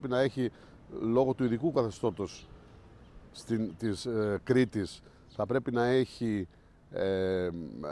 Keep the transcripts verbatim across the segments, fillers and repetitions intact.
να έχει, λόγω του ειδικού καθεστώτος στην, της ε, Κρήτης, θα πρέπει να έχει ε, ε,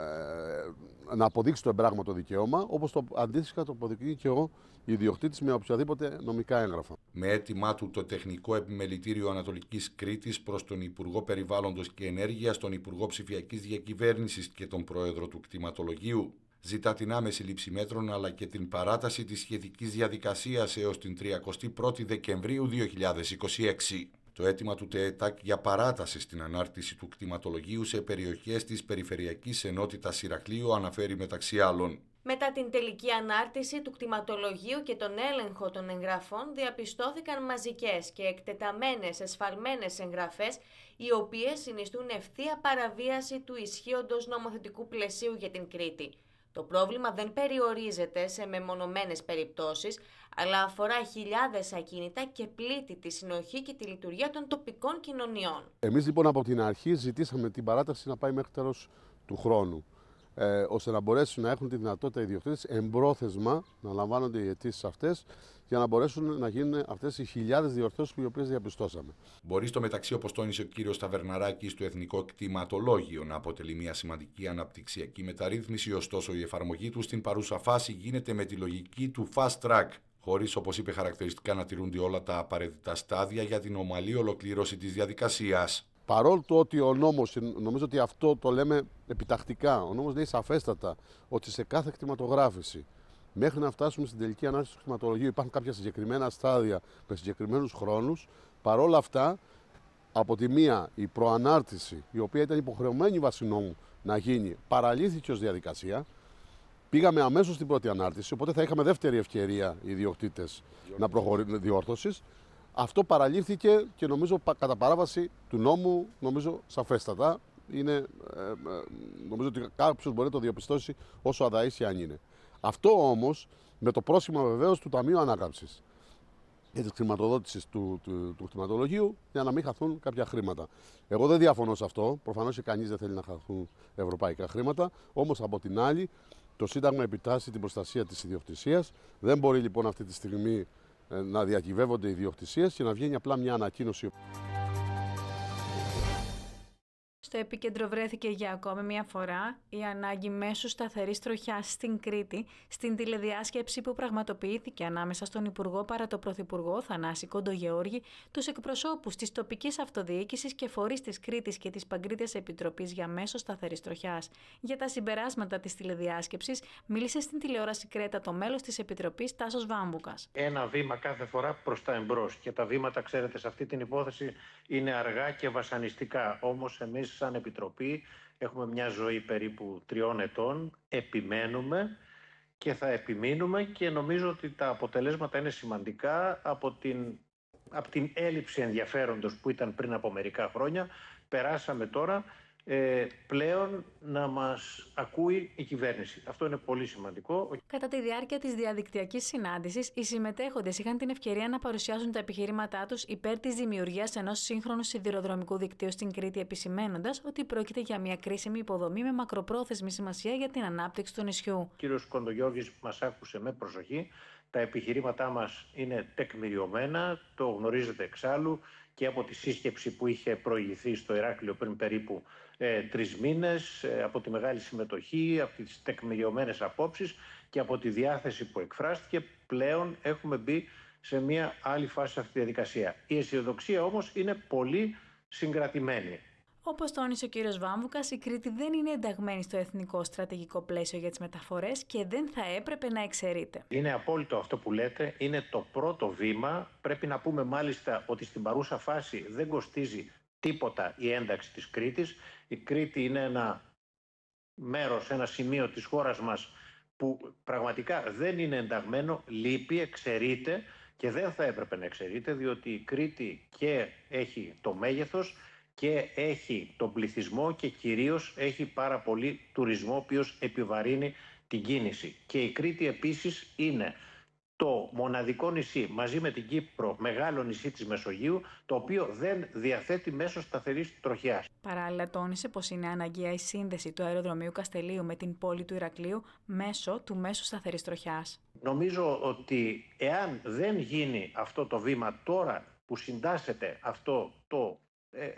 να αποδείξει το εμπράγματο δικαίωμα, όπως το αντίστοιχα το αποδεικνύει και ο ιδιοκτήτης με οποιαδήποτε νομικά έγγραφα. Με αίτημά του το Τεχνικό Επιμελητήριο Ανατολικής Κρήτης προς τον Υπουργό Περιβάλλοντος και Ενέργειας, τον Υπουργό Ψηφιακής Διακυβέρνησης και τον Πρόεδρο του Κτηματολογίου, ζητά την άμεση λήψη μέτρων αλλά και την παράταση της σχετικής διαδικασίας έως την τριαντάτη πρώτη Δεκεμβρίου δύο χιλιάδες είκοσι έξι. Το αίτημα του ΤΕΕΤΑΚ για παράταση στην ανάρτηση του κτηματολογίου σε περιοχές της Περιφερειακής Ενότητας Ηρακλείου αναφέρει μεταξύ άλλων: Μετά την τελική ανάρτηση του κτηματολογίου και τον έλεγχο των εγγραφών, διαπιστώθηκαν μαζικές και εκτεταμένες εσφαλμένες εγγραφές, οι οποίες συνιστούν ευθεία παραβίαση του ισχύοντος νομοθετικού πλαισίου για την Κρήτη. Το πρόβλημα δεν περιορίζεται σε μεμονωμένες περιπτώσεις, αλλά αφορά χιλιάδες ακίνητα και πλήττει τη συνοχή και τη λειτουργία των τοπικών κοινωνιών. Εμείς λοιπόν από την αρχή ζητήσαμε την παράταση να πάει μέχρι τέλος του χρόνου, ε, ώστε να μπορέσουν να έχουν τη δυνατότητα οι ιδιοκτήτες εμπρόθεσμα να λαμβάνονται οι αιτήσεις αυτές, για να μπορέσουν να γίνουν αυτές οι χιλιάδες διορθώσεις που οι οποίες διαπιστώσαμε. Μπορεί στο μεταξύ, όπως τόνισε ο κύριος Ταβερναράκης, το Εθνικό Κτηματολόγιο να αποτελεί μια σημαντική αναπτυξιακή μεταρρύθμιση, ωστόσο η εφαρμογή του στην παρούσα φάση γίνεται με τη λογική του fast track, χωρίς, όπως είπε χαρακτηριστικά, να τηρούνται όλα τα απαραίτητα στάδια για την ομαλή ολοκλήρωση της διαδικασίας. Παρόλο το ότι ο νόμος, νομίζω ότι αυτό το λέμε επιτακτικά, ο νόμος λέει σαφέστατα ότι σε κάθε κτηματογράφηση, μέχρι να φτάσουμε στην τελική ανάρτηση του κτηματολογίου, υπάρχουν κάποια συγκεκριμένα στάδια με συγκεκριμένους χρόνους. Παρόλα αυτά, από τη μία η προανάρτηση, η οποία ήταν υποχρεωμένη βάσει νόμου να γίνει, παραλύθηκε ως διαδικασία. Πήγαμε αμέσως στην πρώτη ανάρτηση, οπότε θα είχαμε δεύτερη ευκαιρία οι ιδιοκτήτες να προχωρήσουν διόρθωσης. Αυτό παραλήφθηκε και νομίζω κατά παράβαση του νόμου, νομίζω σαφέστατα. Είναι, ε, ε, νομίζω ότι κάποιος μπορεί να το διαπιστώσει όσο αδαής και αν είναι. Αυτό όμως με το πρόσχημα βεβαίως του Ταμείου Ανάκαμψης και της χρηματοδότησης του, του, του κτηματολογίου, για να μην χαθούν κάποια χρήματα. Εγώ δεν διαφωνώ σε αυτό. Προφανώς και κανείς δεν θέλει να χαθούν ευρωπαϊκά χρήματα. Όμως από την άλλη, το Σύνταγμα επιτάσσει την προστασία της ιδιοκτησίας. Δεν μπορεί λοιπόν αυτή τη στιγμή να διακυβεύονται οι ιδιοκτησίες και να βγαίνει απλά μια ανακοίνωση. Στο επίκεντρο βρέθηκε για ακόμη μια φορά η ανάγκη μέσου σταθερής τροχιάς στην Κρήτη, στην τηλεδιάσκεψη που πραγματοποιήθηκε ανάμεσα στον Υπουργό παρά το Πρωθυπουργό Θανάση Κοντογεώργη, τους εκπροσώπους της τοπικής αυτοδιοίκησης και φορείς της Κρήτης και της Παγκρίτιας Επιτροπής για μέσο σταθερής τροχιάς. Για τα συμπεράσματα της τηλεδιάσκεψης μίλησε στην τηλεόραση Κρέτα το μέλος της Επιτροπής Τάσος Βάμβουκας. Ένα βήμα κάθε φορά προς τα εμπρός, και τα βήματα, ξέρετε, σε αυτή την υπόθεση είναι αργά και βασανιστικά. Όμως εμείς σαν Επιτροπή έχουμε μια ζωή περίπου τριών ετών, επιμένουμε και θα επιμείνουμε, και νομίζω ότι τα αποτελέσματα είναι σημαντικά. Από την, από την έλλειψη ενδιαφέροντος που ήταν πριν από μερικά χρόνια, περάσαμε τώρα ε, πλέον να μας ακούει η κυβέρνηση. Αυτό είναι πολύ σημαντικό. Κατά τη διάρκεια της διαδικτυακής συνάντησης, οι συμμετέχοντες είχαν την ευκαιρία να παρουσιάσουν τα επιχειρήματά τους υπέρ της δημιουργίας ενός σύγχρονου σιδηροδρομικού δικτύου στην Κρήτη, επισημαίνοντας ότι πρόκειται για μια κρίσιμη υποδομή με μακροπρόθεσμη σημασία για την ανάπτυξη του νησιού. Ο κύριος Κοντογιώργης μας άκουσε με προσοχή. Τα επιχειρήματά μας είναι τεκμηριωμένα, το γνωρίζετε εξάλλου και από τη σύσκεψη που είχε προηγηθεί στο Ηράκλειο πριν περίπου ε, τρεις μήνες, ε, από τη μεγάλη συμμετοχή, από τις τεκμηριωμένες απόψεις και από τη διάθεση που εκφράστηκε. Πλέον έχουμε μπει σε μια άλλη φάση σε αυτή τη διαδικασία. Η αισιοδοξία όμως είναι πολύ συγκρατημένη. Όπως τόνισε ο κύριος Βάμβουκας, η Κρήτη δεν είναι ενταγμένη στο εθνικό στρατηγικό πλαίσιο για τις μεταφορές και δεν θα έπρεπε να εξαιρείται. Είναι απόλυτο αυτό που λέτε. Είναι το πρώτο βήμα. Πρέπει να πούμε μάλιστα ότι στην παρούσα φάση δεν κοστίζει τίποτα η ένταξη της Κρήτης. Η Κρήτη είναι ένα μέρος, ένα σημείο της χώρας μας που πραγματικά δεν είναι ενταγμένο, λείπει, εξαιρείται και δεν θα έπρεπε να εξαιρείται, διότι η Κρήτη και έχει το μέγεθος και έχει τον πληθυσμό και κυρίως έχει πάρα πολύ τουρισμό, ο οποίος επιβαρύνει την κίνηση. Και η Κρήτη επίσης είναι το μοναδικό νησί μαζί με την Κύπρο, μεγάλο νησί της Μεσογείου, το οποίο δεν διαθέτει μέσο σταθερής τροχιάς. Παράλληλα τόνισε πως είναι αναγκαία η σύνδεση του αεροδρομίου Καστελείου με την πόλη του Ηρακλείου μέσω του μέσου σταθερής τροχιάς. νομίζω ότι εάν δεν γίνει αυτό το βήμα τώρα που συντάσσεται αυτό το